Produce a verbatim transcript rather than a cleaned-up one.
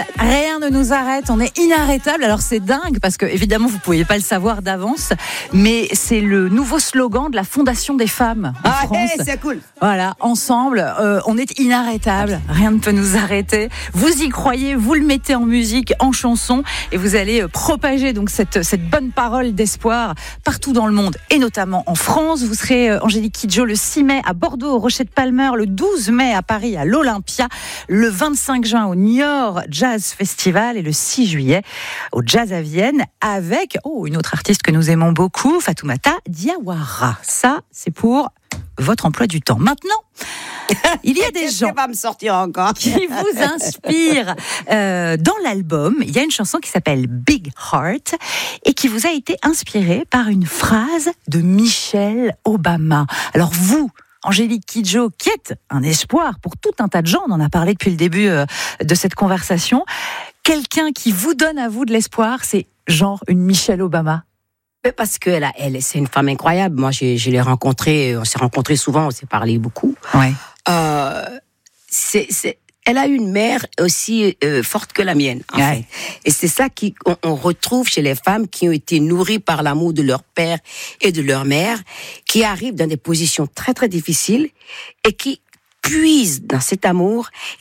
rien ne nous arrête, on est inarrêtable. Alors c'est dingue parce que évidemment vous ne pouviez pas le savoir d'avance, mais c'est le nouveau slogan de la Fondation des femmes en ah, France. Hey, c'est cool. Voilà, ensemble, euh, on est inarrêtable, rien ne peut nous arrêter. Vous y croyez, vous le mettez en musique, en chanson, et vous allez euh, propager donc cette cette bonne parole d'espoir partout dans le monde, et notamment en France. Vous serez euh, Angélique Kidjo le six mai à Bordeaux, au Rocher de Palmer, le douze mai à Paris à l'Olympia, le vingt-cinq juin au Niort Jazz Festival et le six juillet au Jazz à Vienne avec oh, une autre artiste que nous aimons beaucoup, Fatoumata Diawara. Ça, c'est pour votre emploi du temps. Maintenant, il y a des gens va me sortir encore qui vous inspirent. Euh, dans l'album, il y a une chanson qui s'appelle Big Heart et qui vous a été inspirée par une phrase de Michelle Obama. Alors vous, Angélique Kidjo, qui est un espoir pour tout un tas de gens, on en a parlé depuis le début euh, de cette conversation, quelqu'un qui vous donne à vous de l'espoir, c'est genre une Michelle Obama. Parce que elle, elle, c'est une femme incroyable. Moi, je, je l'ai rencontrée, on s'est rencontrés souvent, on s'est parlé beaucoup. Ouais. Euh, c'est, c'est, elle a une mère aussi euh, forte que la mienne, en ouais. fait. Et c'est ça qu'on on retrouve chez les femmes qui ont été nourries par l'amour de leur père et de leur mère, qui arrivent dans des positions très, très difficiles et qui puisent dans cet amour